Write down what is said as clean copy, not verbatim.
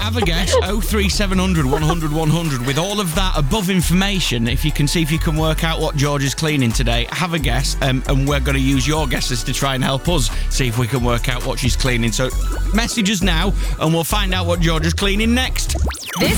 have a guess. 03700 100 100. With all of that above information, if you can see if you can work out what George is cleaning today, have a guess, and we're going to use your guesses to try and help us see if we can work out what she's cleaning. So message us now, and we'll find out what George is cleaning next. This